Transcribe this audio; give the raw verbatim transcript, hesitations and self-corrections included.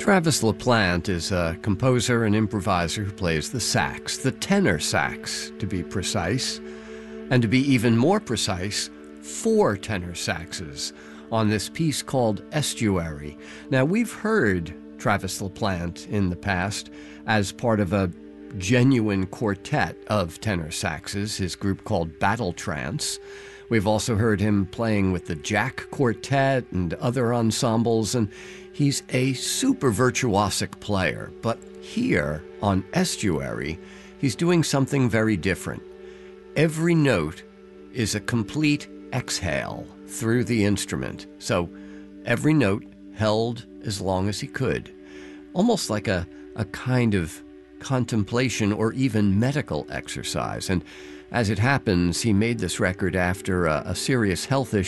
Travis LaPlante is a composer and improviser who plays the sax, the tenor sax, to be precise. And to be even more precise, four tenor saxes on this piece called Estuary. Now, we've heard Travis LaPlante in the past as part of a genuine quartet of tenor saxes, his group called Battle Trance. We've also heard him playing with the Jack Quartet and other ensembles, and he's a super virtuosic player. But here on Estuary, he's doing something very different. Every note is a complete exhale through the instrument. So every note held as long as he could, almost like a, a kind of contemplation or even medical exercise. And as it happens, he made this record after a, a serious health issue